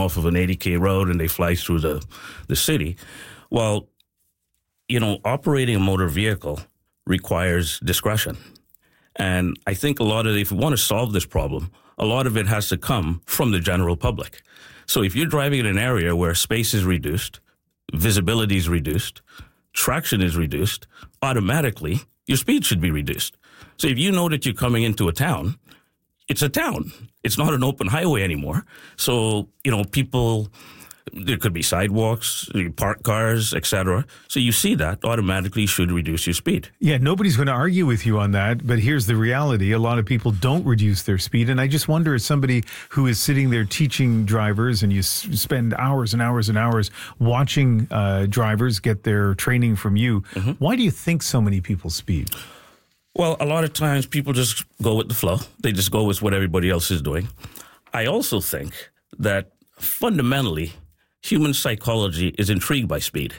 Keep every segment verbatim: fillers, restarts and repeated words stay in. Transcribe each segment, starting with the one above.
off of an eighty K road and they fly through the, the city. Well, you know, operating a motor vehicle requires discretion. And I think a lot of, if we want to solve this problem, a lot of it has to come from the general public. So if you're driving in an area where space is reduced, visibility is reduced, traction is reduced, automatically your speed should be reduced. So if you know that you're coming into a town, it's a town. It's not an open highway anymore. So, you know, people, there could be sidewalks, parked cars, et cetera. So you see that automatically should reduce your speed. Yeah, nobody's going to argue with you on that. But here's the reality. A lot of people don't reduce their speed. And I just wonder, as somebody who is sitting there teaching drivers, and you s- spend hours and hours and hours watching uh, drivers get their training from you, mm-hmm. why do you think so many people speed? Well, a lot of times people just go with the flow. They just go with what everybody else is doing. I also think that fundamentally, human psychology is intrigued by speed.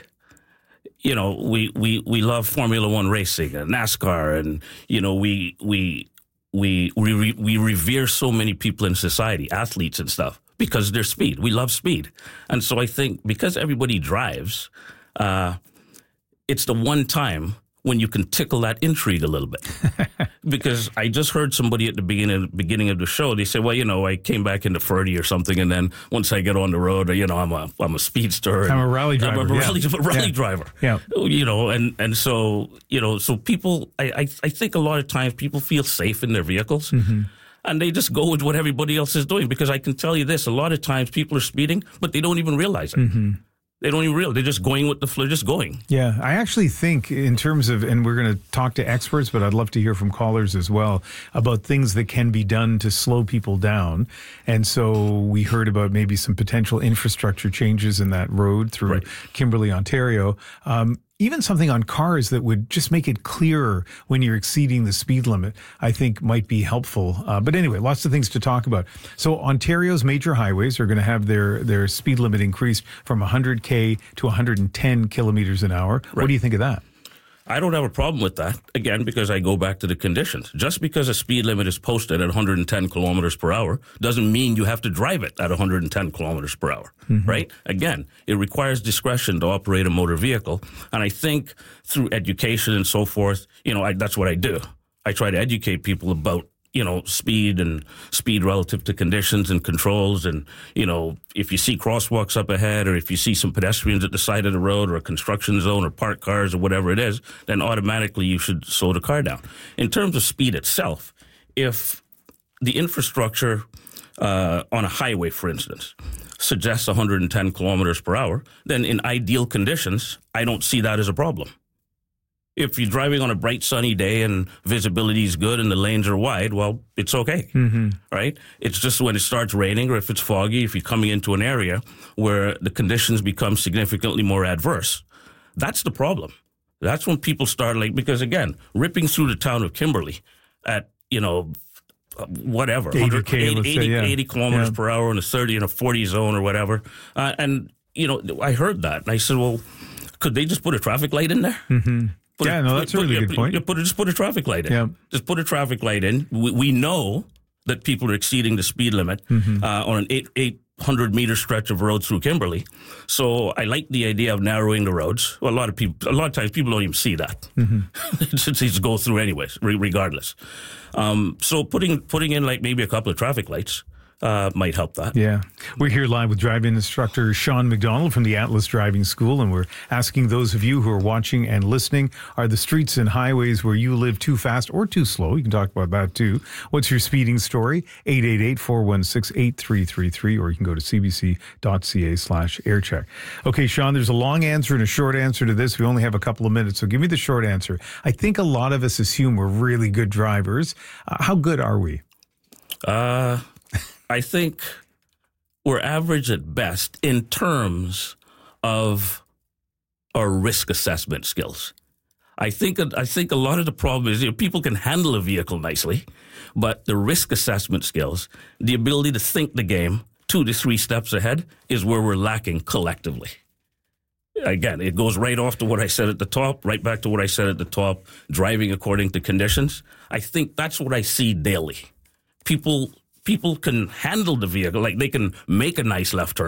You know, we, we, we love Formula One racing and NASCAR, and, you know, we, we, we, we, we revere so many people in society, athletes and stuff, because their speed. We love speed. And so I think because everybody drives, uh, it's the one time when you can tickle that intrigue a little bit. Because I just heard somebody at the beginning, beginning of the show, they said, well, you know, I came back into Ferdy or something, and then once I get on the road, you know, I'm a I'm a speedster. I'm a rally driver. I'm a yeah. rally, rally yeah. driver. Yeah. You know, and, and so, you know, so people, I, I, I think a lot of times people feel safe in their vehicles. Mm-hmm. And they just go with what everybody else is doing. Because I can tell you this, a lot of times people are speeding, but they don't even realize it. Mm-hmm. They don't even realize. They're just going with the flow, just going. Yeah, I actually think in terms of, and we're going to talk to experts, but I'd love to hear from callers as well about things that can be done to slow people down. And so we heard about maybe some potential infrastructure changes in that road through right. Kimberley, Ontario. Um, Even something on cars that would just make it clearer when you're exceeding the speed limit, I think might be helpful. Uh, but anyway, lots of things to talk about. So Ontario's major highways are going to have their, their speed limit increased from one hundred K to one hundred ten kilometers an hour. Right. What do you think of that? I don't have a problem with that, again, because I go back to the conditions. Just because a speed limit is posted at one hundred ten kilometers per hour doesn't mean you have to drive it at one hundred ten kilometers per hour, mm-hmm. right? Again, it requires discretion to operate a motor vehicle. And I think through education and so forth, you know, I, that's what I do. I try to educate people about, you know, speed and speed relative to conditions and controls. And, you know, if you see crosswalks up ahead, or if you see some pedestrians at the side of the road, or a construction zone, or parked cars, or whatever it is, then automatically you should slow the car down. In terms of speed itself, if the infrastructure uh, on a highway, for instance, suggests one hundred ten kilometers per hour, then in ideal conditions, I don't see that as a problem. If you're driving on a bright sunny day and visibility is good and the lanes are wide, well, it's okay, mm-hmm. right? It's just when it starts raining, or if it's foggy, if you're coming into an area where the conditions become significantly more adverse, that's the problem. That's when people start, like, because again, ripping through the town of Kimberley at, you know, whatever, eighty, K, eighty, say, eighty, yeah. eighty kilometers yeah. per hour in a thirty and a forty zone or whatever. Uh, and, you know, I heard that and I said, well, could they just put a traffic light in there? Mm-hmm. Put yeah, a, no, that's put, a really put, good point. Put, put, just put a traffic light in. Yeah. Just put a traffic light in. We, we know that people are exceeding the speed limit mm-hmm. uh, on an eight, eight hundred meter stretch of road through Kimberley. So I like the idea of narrowing the roads. Well, a lot of people, a lot of times people don't even see that. Mm-hmm. They just go through anyways, regardless. Um, so putting putting in like maybe a couple of traffic lights Uh, might help that. Yeah. We're here live with driving instructor Sean McDonald from the Atlas Driving School, and we're asking those of you who are watching and listening, are the streets and highways where you live too fast or too slow? You can talk about that too. What's your speeding story? eight eight eight, four one six, eight three three three, or you can go to cbc.ca slash aircheck. Okay, Sean, there's a long answer and a short answer to this. We only have a couple of minutes, so give me the short answer. I think a lot of us assume we're really good drivers. Uh, how good are we? Uh... I think we're average at best in terms of our risk assessment skills. I think I think a lot of the problem is, you know, people can handle a vehicle nicely, but the risk assessment skills, the ability to think the game two to three steps ahead, is where we're lacking collectively. Again, it goes right off to what I said at the top, right back to what I said at the top, driving according to conditions. I think that's what I see daily. People... People can handle the vehicle, like they can make a nice left turn.